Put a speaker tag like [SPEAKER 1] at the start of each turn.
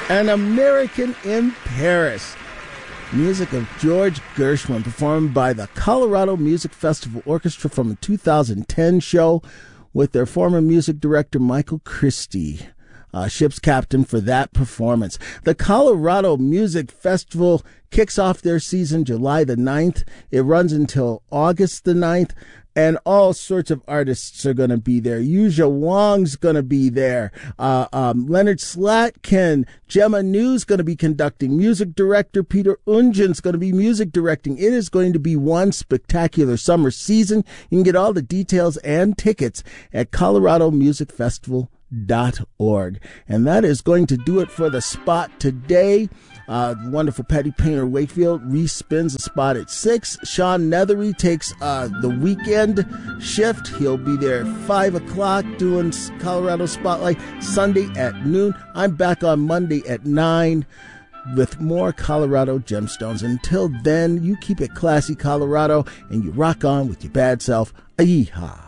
[SPEAKER 1] An American in Paris. Music of George Gershwin, performed by the Colorado Music Festival Orchestra from a 2010 show with their former music director, Michael Christie, ship's captain for that performance. The Colorado Music Festival kicks off their season July the 9th. It runs until August the 9th. And all sorts of artists are going to be there. Yuja Wong's going to be there. Leonard Slatkin, Gemma New's going to be conducting. Music director Peter Ungen's going to be music directing. It is going to be one spectacular summer season. You can get all the details and tickets at coloradomusicfestival.org. And that is going to do it for the spot today. Wonderful Petty Painter Wakefield respins the spot at 6. Sean Nethery takes the weekend shift. He'll be there at 5 o'clock doing Colorado Spotlight Sunday at noon. I'm back on Monday at 9 with more Colorado Gemstones. Until then, you keep it classy, Colorado, and you rock on with your bad self. Yeehaw.